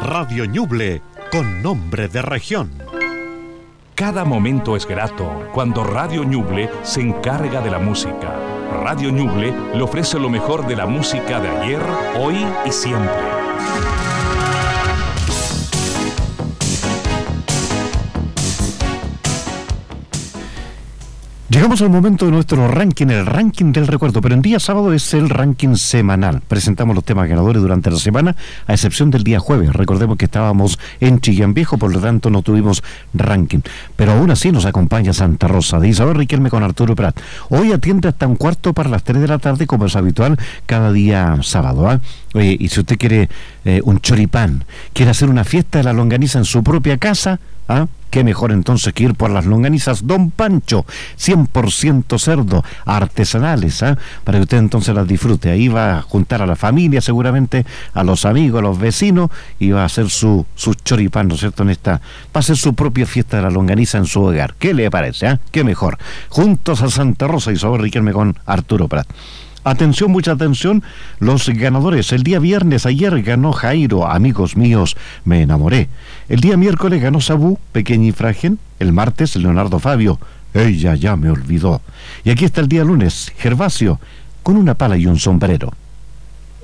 Radio Ñuble, con nombre de región. Cada momento es grato cuando Radio Ñuble se encarga de la música. Radio Ñuble le ofrece lo mejor de la música de ayer, hoy y siempre. Llegamos al momento de nuestro ranking, el ranking del recuerdo, pero el día sábado es el ranking semanal. Presentamos los temas ganadores durante la semana, a excepción del día jueves. Recordemos que estábamos en Chillán Viejo, por lo tanto no tuvimos ranking. Pero aún así nos acompaña Santa Rosa de Isabel Riquelme con Arturo Prat. Hoy atiende hasta 1:15 para las 3 de la tarde, como es habitual, cada día sábado. Oye, y si usted quiere un choripán, quiere hacer una fiesta de la longaniza en su propia casa, qué mejor entonces que ir por las longanizas Don Pancho, 100% cerdo, artesanales, para que usted entonces las disfrute. Ahí va a juntar a la familia, seguramente, a los amigos, a los vecinos, y va a hacer su choripán, ¿no es cierto?, va a hacer su propia fiesta de la longaniza en su hogar. ¿Qué le parece? Qué mejor. Juntos a Santa Rosa y Isabel Riquelme con Arturo Prat. Atención, mucha atención, los ganadores. El día viernes, ayer ganó Jairo, amigos míos, me enamoré. El día miércoles ganó Sabú, pequeña y frágil. El martes, Leonardo Fabio, ella ya me olvidó. Y aquí está el día lunes, Gervasio, con una pala y un sombrero.